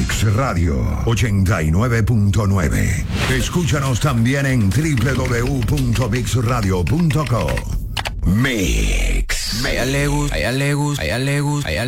Mix Radio 89.9. Escúchanos también en www.mixradio.co. Mix. A ella le gusta,